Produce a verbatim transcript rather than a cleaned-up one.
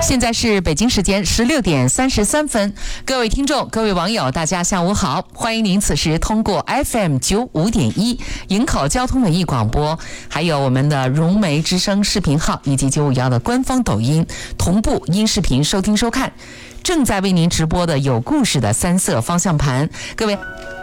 现在是北京时间十六点三十三分，各位听众、各位网友，大家下午好！欢迎您此时通过 F M 九五点一营口交通文艺广播，还有我们的融媒之声视频号以及九五一的官方抖音同步音视频收听收看。正在为您直播的有故事的三色方向盘，各位